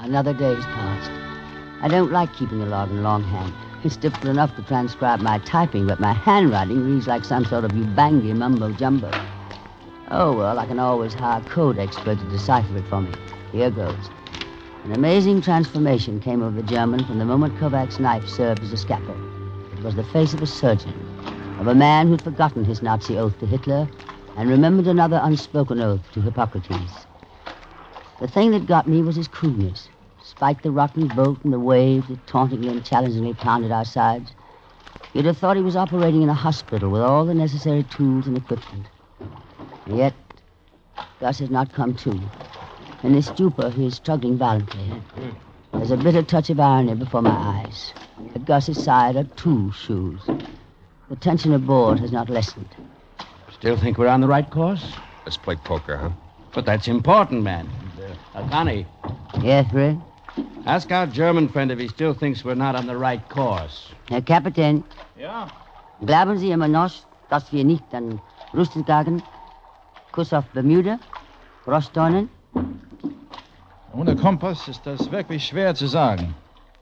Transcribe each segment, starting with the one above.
Another day's passed. I don't like keeping a log in longhand. It's difficult enough to transcribe my typing, but my handwriting reads like some sort of Ubangi mumbo-jumbo. Oh, well, I can always hire a code expert to decipher it for me. Here goes. An amazing transformation came over the German from the moment Kovac's knife served as a scalpel. It was the face of a surgeon, of a man who'd forgotten his Nazi oath to Hitler and remembered another unspoken oath to Hippocrates. The thing that got me was his coolness. Despite the rotten boat and the waves that tauntingly and challengingly pounded our sides, you'd have thought he was operating in a hospital with all the necessary tools and equipment. And yet, Gus has not come to. In his stupor, he is struggling violently. There's a bitter touch of irony before my eyes. At Gus's side are two shoes. The tension aboard has not lessened. Still think we're on the right course? Let's play poker, huh? But that's important, man. Connie. Yes, Red? Ask our German friend if he still thinks we're not on the right course. Herr Kapitän. Ja? Glauben Sie immer noch, dass wir nicht an Rüstungsgagen, Kuss auf Bermuda, Rostdornen? Ohne Kompass ist das wirklich schwer zu sagen.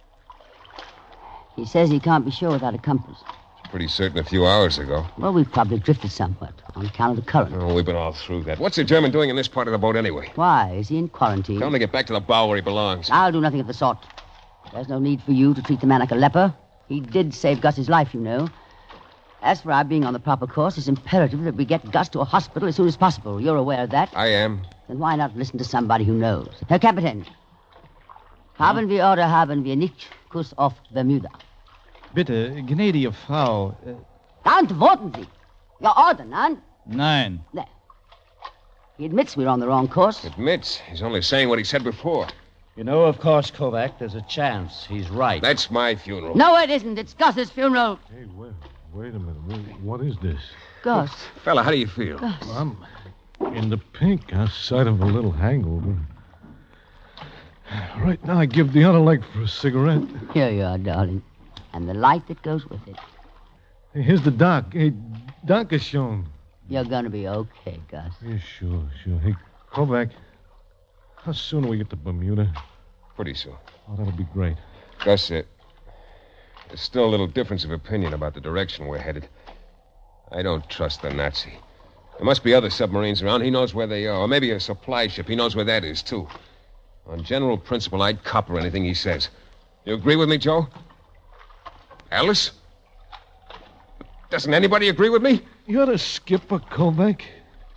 He says he can't be sure without a compass. Pretty certain a few hours ago. Well, we've probably drifted somewhat on account of the current. Oh, we've been all through that. What's the German doing in this part of the boat anyway? Why? Is he in quarantine? Tell him to get back to the bow where he belongs. I'll do nothing of the sort. There's no need for you to treat the man like a leper. He did save Gus's life, you know. As for our being on the proper course, it's imperative that we get Gus to a hospital as soon as possible. You're aware of that? I am. Then why not listen to somebody who knows? Herr Kapitän, haben wir oder haben wir nicht Kuss auf Bermuda? Bitte, gnädige Frau. Antworten Sie. Your order, none? Nein. There. He admits we're on the wrong course. Admits. He's only saying what he said before. You know, of course, Kovac, there's a chance. He's right. That's my funeral. No, it isn't. It's Gus's funeral. Hey, wait a minute. What is this? Gus. Fella, how do you feel? Gus. I'm in the pink outside of a little hangover. Right now, I give the other leg for a cigarette. Here you are, darling. And the light that goes with it. Hey, here's the doc. Hey, Dankeschön. You're going to be okay, Gus. Yeah, sure. Hey, Kovac, how soon do we get to Bermuda? Pretty soon. Oh, that'll be great. Gus, there's still a little difference of opinion about the direction we're headed. I don't trust the Nazi. There must be other submarines around. He knows where they are. Or maybe a supply ship. He knows where that is, too. On general principle, I'd copper anything he says. You agree with me, Joe? Alice? Doesn't anybody agree with me? You're the skipper, Kovac.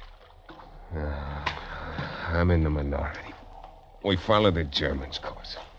I'm in the minority. We follow the Germans' course.